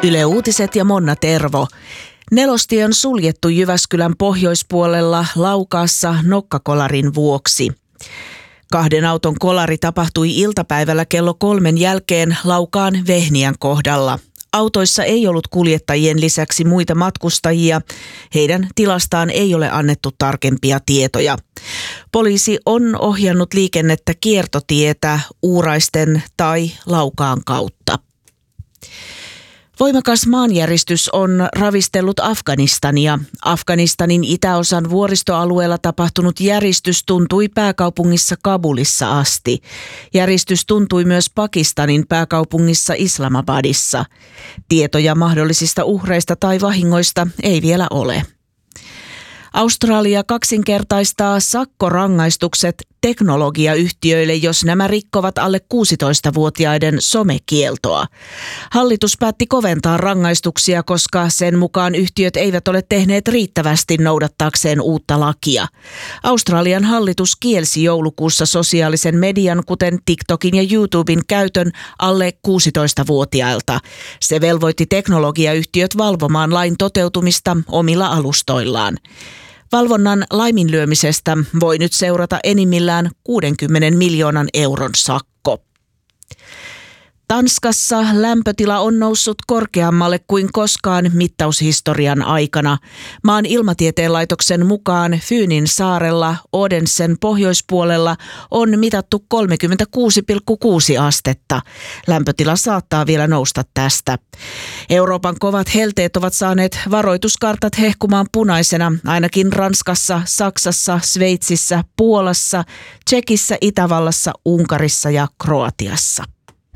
Yle Uutiset ja Monna Tervo. Nelostie on suljettu Jyväskylän pohjoispuolella Laukaassa nokkakolarin vuoksi. 2 auton kolari tapahtui iltapäivällä kello 3 jälkeen Laukaan Vehniän kohdalla. Autoissa ei ollut kuljettajien lisäksi muita matkustajia. Heidän tilastaan ei ole annettu tarkempia tietoja. Poliisi on ohjannut liikennettä kiertotietä Uuraisten tai Laukaan kautta. Voimakas maanjäristys on ravistellut Afganistania. Afganistanin itäosan vuoristoalueella tapahtunut järistys tuntui pääkaupungissa Kabulissa asti. Järistys tuntui myös Pakistanin pääkaupungissa Islamabadissa. Tietoja mahdollisista uhreista tai vahingoista ei vielä ole. Australia kaksinkertaistaa sakkorangaistukset teknologiayhtiöille, jos nämä rikkovat alle 16-vuotiaiden somekieltoa. Hallitus päätti koventaa rangaistuksia, koska sen mukaan yhtiöt eivät ole tehneet riittävästi noudattaakseen uutta lakia. Australian hallitus kielsi joulukuussa sosiaalisen median, kuten TikTokin ja YouTuben käytön alle 16-vuotiailta. Se velvoitti teknologiayhtiöt valvomaan lain toteutumista omilla alustoillaan. Valvonnan laiminlyömisestä voi nyt seurata enimmillään 60 miljoonan euron sakko. Tanskassa lämpötila on noussut korkeammalle kuin koskaan mittaushistorian aikana. Maan ilmatieteen laitoksen mukaan Fynin saarella Odensen pohjoispuolella on mitattu 36,6 astetta. Lämpötila saattaa vielä nousta tästä. Euroopan kovat helteet ovat saaneet varoituskartat hehkumaan punaisena ainakin Ranskassa, Saksassa, Sveitsissä, Puolassa, Tšekissä, Itävallassa, Unkarissa ja Kroatiassa.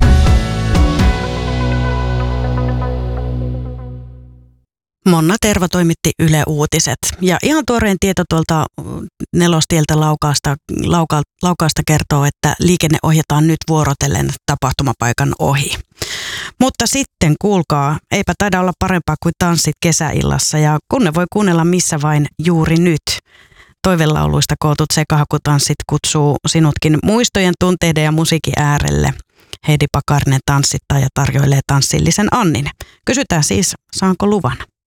Monna Tervo toimitti Yle Uutiset. Ja ihan tuoreen tieto tuolta Nelostieltä Laukaasta kertoo, että liikenne ohjataan nyt vuorotellen tapahtumapaikan ohi. Mutta sitten kuulkaa, eipä taida olla parempaa kuin tanssit kesäillassa, ja kun ne voi kuunnella missä vain juuri nyt. Toivelauluista kootut sekahakutanssit kutsuu sinutkin muistojen, tunteiden ja musiikin äärelle. Heidi Pakarinen tanssittaa ja tarjoilee tanssillisen Annin. Kysytään siis, saanko luvan?